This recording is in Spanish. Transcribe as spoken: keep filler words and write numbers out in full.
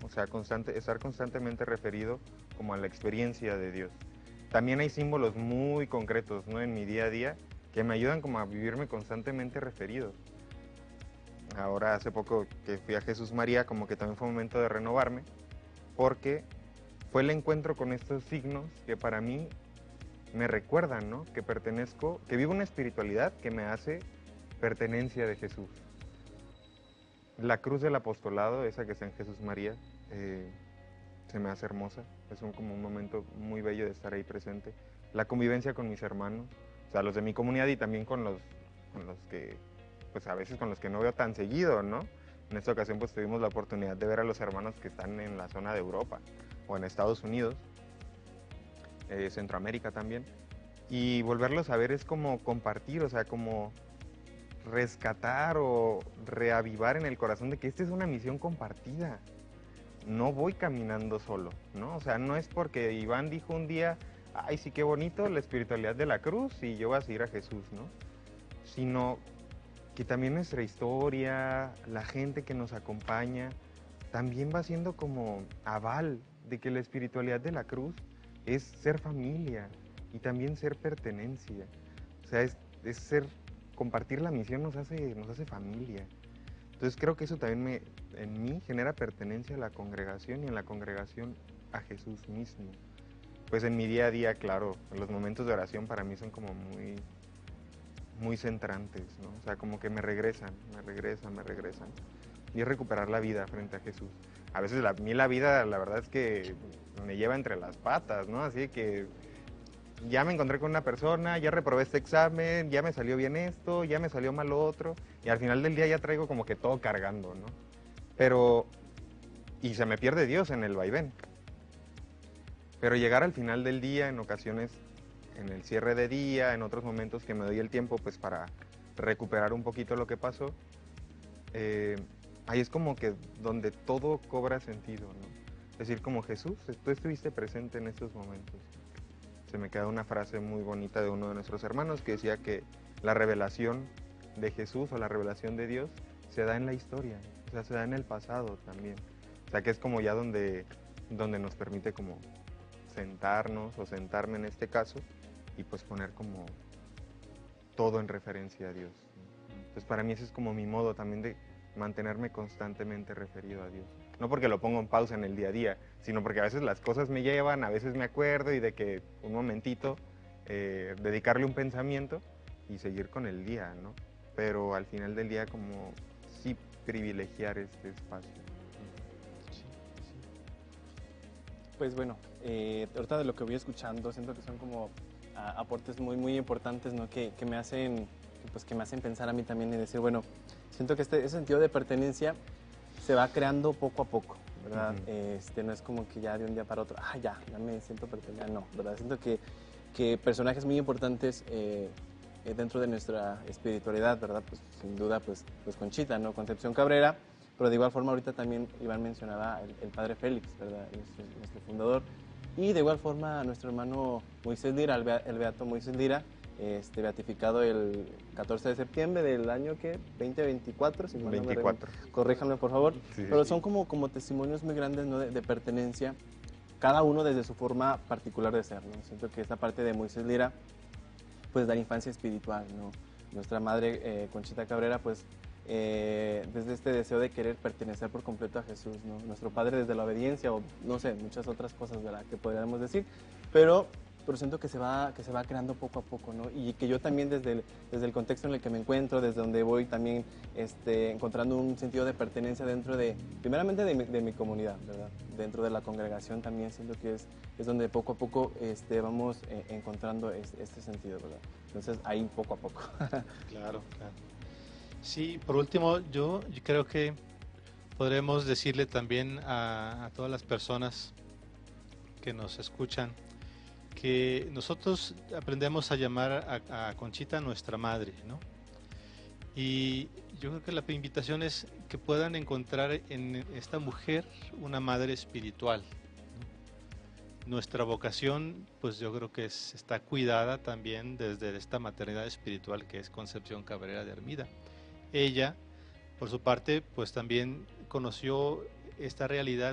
sea, constante, estar constantemente referido como a la experiencia de Dios. También hay símbolos muy concretos, ¿no? En mi día a día que me ayudan como a vivirme constantemente referido. Ahora hace poco que fui a Jesús María, como que también fue un momento de renovarme, porque fue el encuentro con estos signos que para mí me recuerdan, ¿no? Que pertenezco, que vivo una espiritualidad que me hace pertenencia de Jesús. La cruz del apostolado, esa que está en Jesús María, eh, se me hace hermosa. Es un, como un momento muy bello de estar ahí presente. La convivencia con mis hermanos, o sea, los de mi comunidad y también con los, con los que, pues a veces con los que no veo tan seguido, ¿no? En esta ocasión pues tuvimos la oportunidad de ver a los hermanos que están en la zona de Europa o en Estados Unidos, eh, Centroamérica también. Y volverlos a ver es como compartir, o sea, como rescatar o reavivar en el corazón de que esta es una misión compartida. No voy caminando solo, ¿no? O sea, no es porque Iván dijo un día, ay, sí, qué bonito la espiritualidad de la cruz y yo voy a seguir a Jesús, ¿no? Sino que también nuestra historia, la gente que nos acompaña, también va siendo como aval de que la espiritualidad de la cruz es ser familia y también ser pertenencia. O sea, es, es ser, compartir la misión nos hace, nos hace familia. Entonces creo que eso también me, en mí genera pertenencia a la congregación y en la congregación a Jesús mismo. Pues en mi día a día, claro, los momentos de oración para mí son como muy, muy centrantes, ¿no? O sea, como que me regresan, me regresan, me regresan. Y es recuperar la vida frente a Jesús. A veces la, a mí la vida, la verdad es que me lleva entre las patas, ¿no? Así que ya me encontré con una persona, ya reprobé este examen, ya me salió bien esto, ya me salió mal lo otro, y al final del día ya traigo como que todo cargando, ¿no? Pero, y se me pierde Dios en el vaivén. Pero llegar al final del día, en ocasiones, en el cierre de día, en otros momentos que me doy el tiempo pues para recuperar un poquito lo que pasó, eh, ahí es como que donde todo cobra sentido, ¿no? Es decir, como Jesús, tú estuviste presente en estos momentos. Se me queda una frase muy bonita de uno de nuestros hermanos que decía que la revelación de Jesús o la revelación de Dios se da en la historia, o sea, se da en el pasado también. O sea, que es como ya donde, donde nos permite como sentarnos o sentarme en este caso y pues poner como todo en referencia a Dios. Entonces para mí ese es como mi modo también de mantenerme constantemente referido a Dios. No porque lo pongo en pausa en el día a día, sino porque a veces las cosas me llevan, a veces me acuerdo y de que un momentito eh, dedicarle un pensamiento y seguir con el día, ¿no? Pero al final del día como sí privilegiar este espacio. Sí, sí. Pues bueno, eh, ahorita de lo que voy escuchando, siento que son como a, aportes muy, muy importantes, ¿no? Que, que me hacen, pues que me hacen pensar a mí también y decir, bueno, siento que este ese sentido de pertenencia se va creando poco a poco, ¿verdad? Uh-huh. Este, no es como que ya de un día para otro, ah, ya, ya me siento pertenecer, no, ¿verdad? Siento que, que personajes muy importantes eh, eh, dentro de nuestra espiritualidad, ¿verdad? Pues sin duda, pues, pues Conchita, ¿no? Concepción Cabrera, pero de igual forma ahorita también Iván mencionaba el, el padre Félix, ¿verdad? Nuestro, nuestro fundador. Y de igual forma nuestro hermano Moisés Lira, el, bea, el beato Moisés Lira, este, beatificado el catorce de septiembre del año que veinte veinticuatro, si mal no me recuerdo, corríjanme por favor, Sí, pero sí. son como, como testimonios muy grandes, ¿no? de, de pertenencia, cada uno desde su forma particular de ser, ¿no? Siento que esta parte de Moisés Lira, pues da infancia espiritual, ¿no? Nuestra madre eh, Conchita Cabrera, pues eh, desde este deseo de querer pertenecer por completo a Jesús, ¿no? Nuestro padre desde la obediencia o no sé, muchas otras cosas de las que podríamos decir, pero pero siento que se va que se va creando poco a poco, ¿no? Y que yo también desde el, desde el contexto en el que me encuentro, desde donde voy también este, encontrando un sentido de pertenencia dentro de, primeramente de mi, de mi comunidad, ¿verdad? Dentro de la congregación también siento que es, es donde poco a poco este, vamos eh, encontrando este, este sentido, ¿verdad? Entonces ahí poco a poco. Claro, claro. Sí, por último, yo, yo creo que podremos decirle también a, a todas las personas que nos escuchan que nosotros aprendemos a llamar a, a Conchita nuestra madre, ¿no? Y yo creo que la invitación es que puedan encontrar en esta mujer una madre espiritual, ¿no? Nuestra vocación, pues yo creo que es, está cuidada también desde esta maternidad espiritual que es Concepción Cabrera de Hermida. Ella, por su parte, pues también conoció esta realidad